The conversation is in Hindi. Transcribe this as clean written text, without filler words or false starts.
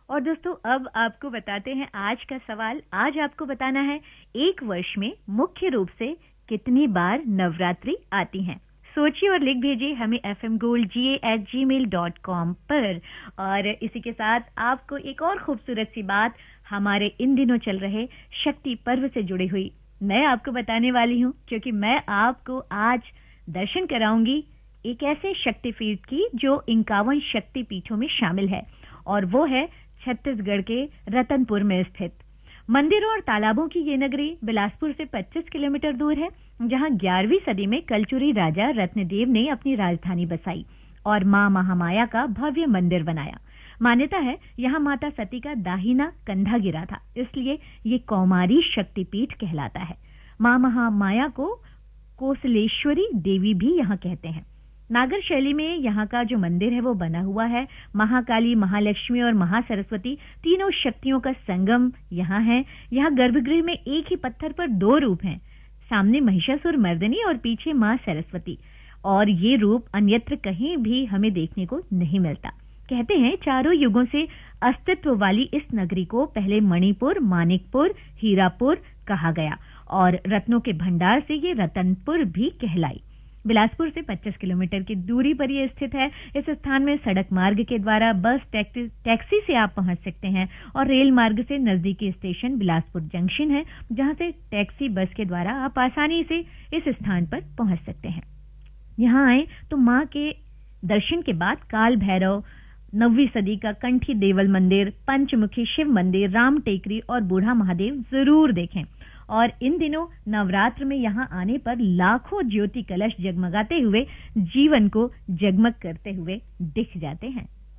और दोस्तों अब आपको बताते हैं आज का सवाल। आज आपको बताना है एक वर्ष में मुख्य रूप से कितनी बार नवरात्रि आती हैं। सोचिए और लिख भेजिए हमें fmgoldga@gmail.com पर। और इसी के साथ आपको एक और खूबसूरत सी बात हमारे इन दिनों चल रहे शक्ति पर्व से जुड़ी हुई मैं आपको बताने वाली हूं, क्योंकि मैं आपको आज दर्शन कराऊंगी एक ऐसे शक्तिपीठ की जो 51 शक्तिपीठों में शामिल है, और वो है छत्तीसगढ़ के रतनपुर में स्थित। मंदिरों और तालाबों की ये नगरी बिलासपुर से 25 किलोमीटर दूर है, जहां 11वीं सदी में कलचुरी राजा रत्नदेव ने अपनी राजधानी बसाई और मां महामाया का भव्य मंदिर बनाया। मान्यता है यहां माता सती का दाहिना कंधा गिरा था, इसलिए ये कौमारी शक्तिपीठ कहलाता है। मां महामाया को कोसलेश्वरी देवी भी यहां कहते हैं। नागर शैली में यहाँ का जो मंदिर है वो बना हुआ है। महाकाली, महालक्ष्मी और महासरस्वती तीनों शक्तियों का संगम यहाँ है। यहाँ गर्भगृह में एक ही पत्थर पर 2 रूप हैं, सामने महिषासुर मर्दिनी और पीछे मां सरस्वती, और ये रूप अन्यत्र कहीं भी हमें देखने को नहीं मिलता। कहते हैं चारों युगों से अस्तित्व वाली इस नगरी को पहले मणिपुर, मानिकपुर, हीरापुर कहा गया और रत्नों के भंडार से ये रतनपुर भी कहलाई। बिलासपुर से 25 किलोमीटर की दूरी पर यह स्थित है। इस स्थान में सड़क मार्ग के द्वारा बस, टैक्सी से आप पहुंच सकते हैं, और रेल मार्ग से नजदीकी स्टेशन बिलासपुर जंक्शन है, जहां से टैक्सी बस के द्वारा आप आसानी से इस स्थान पर पहुंच सकते हैं। यहां आए तो मां के दर्शन के बाद काल भैरव, 9वीं सदी का कंठी देवल मंदिर, पंचमुखी शिव मंदिर, राम टेकरी और बूढ़ा महादेव जरूर देखें। और इन दिनों नवरात्र में यहां आने पर लाखों ज्योति कलश जगमगाते हुए जीवन को जगमग करते हुए दिख जाते हैं।